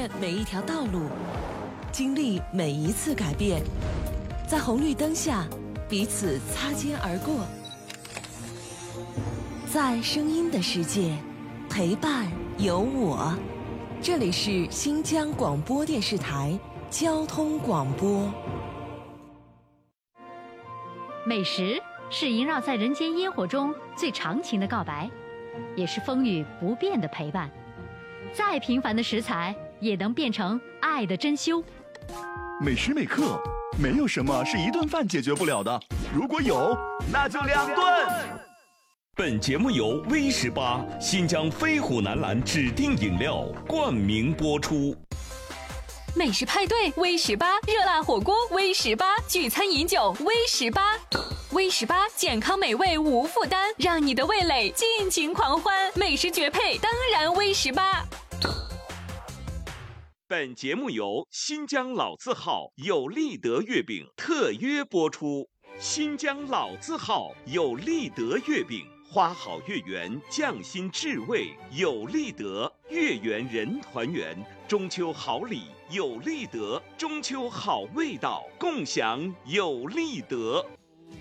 越每一条道路，经历每一次改变，在红绿灯下彼此擦肩而过，在声音的世界陪伴有我。这里是新疆广播电视台交通广播。 美食是萦绕在人间烟火中最长情的告白，也是风雨不变的陪伴。再平凡的食材也能变成爱的珍馐。 每时每刻，没有什么是一顿饭解决不了的，如果有，那就2顿。 本节目由威18新疆飞虎男篮指定饮料冠名播出。 美食派对威18，热辣火锅威18，聚餐饮酒威18。威18健康美味无负担，让你的味蕾尽情狂欢。美食绝配，当然威18。 本节目由新疆老字号有利德月饼特约播出。新疆老字号有利德月饼，花好月圆，匠心至味，有利德，月圆人团圆，中秋好礼有利德，中秋好味道，共享有利德。